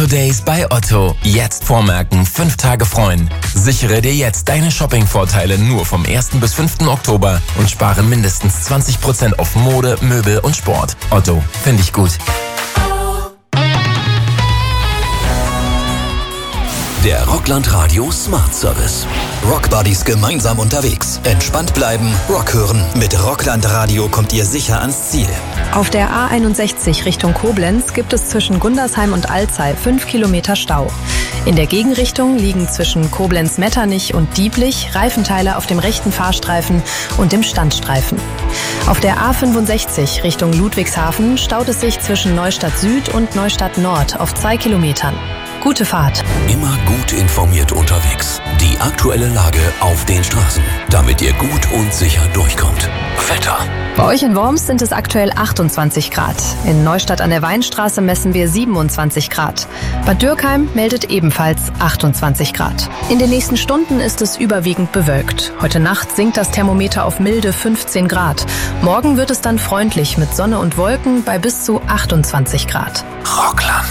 Otto Days bei Otto. Jetzt vormerken, 5 Tage freuen. Sichere dir jetzt deine Shopping-Vorteile nur vom 1. bis 5. Oktober und spare mindestens 20% auf Mode, Möbel und Sport. Otto, finde ich gut. Der Rockland Radio Smart Service. Rockbuddies gemeinsam unterwegs. Entspannt bleiben, Rock hören. Mit Rockland Radio kommt ihr sicher ans Ziel. Auf der A61 Richtung Koblenz gibt es zwischen Gundersheim und Alzey 5 Kilometer Stau. In der Gegenrichtung liegen zwischen Koblenz-Metternich und Dieblich Reifenteile auf dem rechten Fahrstreifen und dem Standstreifen. Auf der A65 Richtung Ludwigshafen staut es sich zwischen Neustadt Süd und Neustadt Nord auf 2 Kilometern. Gute Fahrt. Immer gut informiert unterwegs. Die aktuelle Lage auf den Straßen, damit ihr gut und sicher durchkommt. Wetter. Bei euch in Worms sind es aktuell 28 Grad. In Neustadt an der Weinstraße messen wir 27 Grad. Bad Dürkheim meldet ebenfalls 28 Grad. In den nächsten Stunden ist es überwiegend bewölkt. Heute Nacht sinkt das Thermometer auf milde 15 Grad. Morgen wird es dann freundlich mit Sonne und Wolken bei bis zu 28 Grad. Rockland.